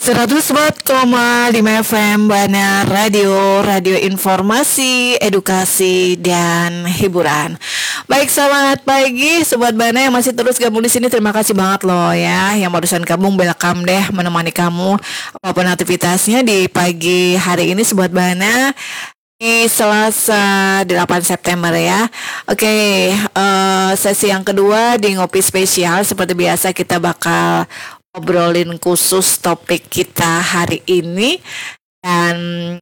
104,5 FM Bana Radio informasi, edukasi, dan hiburan. Baik, selamat pagi Sobat Bana yang masih terus gabung di sini. Terima kasih banget loh ya, yang barusan gabung. Welcome deh menemani kamu apapun aktivitasnya di pagi hari ini Sobat Bana. Di Selasa 8 September ya. Oke, sesi yang kedua di Ngopi Spesial. Seperti biasa kita bakal obrolin khusus topik kita hari ini. Dan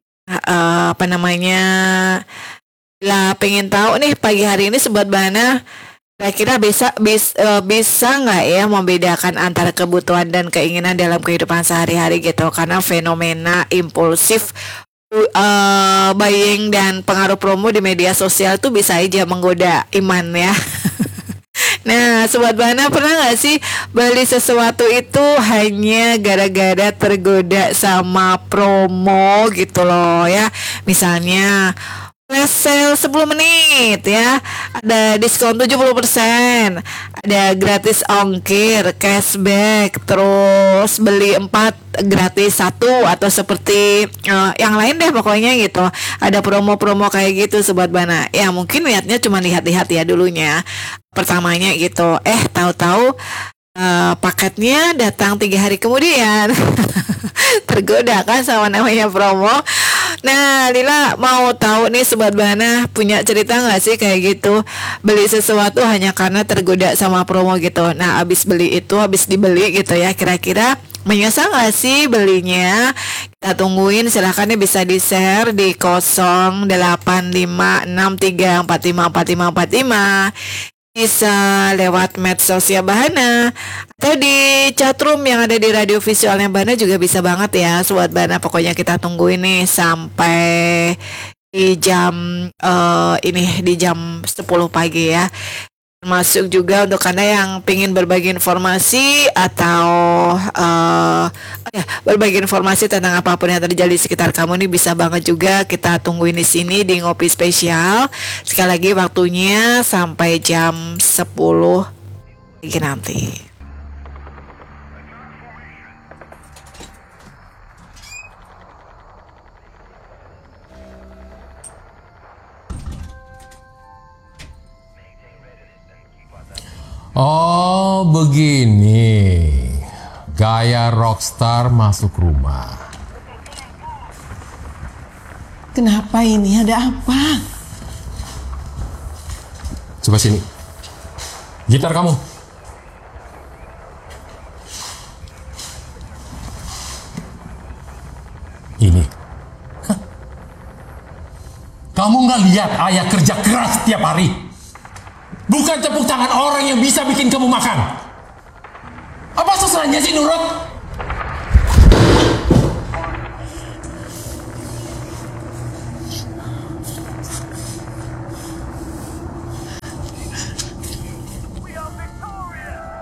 lah pengen tahu nih pagi hari ini Sobat Bana, kira-kira bisa nggak ya membedakan antara kebutuhan dan keinginan dalam kehidupan sehari-hari gitu. Karena fenomena impulsif buying dan pengaruh promo di media sosial tuh bisa aja menggoda iman ya. Nah, Sobat Bana pernah gak sih beli sesuatu itu hanya gara-gara tergoda sama promo gitu loh ya. Misalnya flash sale 10 menit ya, ada diskon 70%, ada gratis ongkir, cashback, terus beli 4 gratis 1, atau seperti yang lain deh pokoknya gitu. Ada promo-promo kayak gitu Sobat Bana. Ya mungkin niatnya cuma lihat-lihat ya dulunya, pertamanya gitu. Tahu-tahu paketnya datang 3 hari kemudian. Tergoda kan sama namanya promo. Nah, Lila mau tahu nih Sobat Bana, punya cerita gak sih kayak gitu, beli sesuatu hanya karena tergoda sama promo gitu. Nah, habis dibeli gitu ya, kira-kira menyesal gak sih belinya? Kita tungguin, silahkan nih bisa di-share di 085634545455. Bisa lewat medsos ya Bahana, atau di chatroom yang ada di radio visualnya Bana juga bisa banget ya Sobat Bana. Pokoknya kita tungguin nih sampai di jam di jam 10 pagi ya. Masuk juga untuk Anda yang pengen berbagi informasi atau berbagi informasi tentang apapun yang terjadi di sekitar kamu nih, bisa banget juga kita tungguin di sini di Ngopi Spesial. Sekali lagi waktunya sampai jam 10 pagi nanti. Oh begini, gaya rockstar masuk rumah. Kenapa ini? Ada apa? Coba sini, gitar kamu. Ini. Hah? Kamu nggak lihat ayah kerja keras tiap hari? Bukan tepuk tangan orang yang bisa bikin kamu makan. Apa susahnya sih nurut?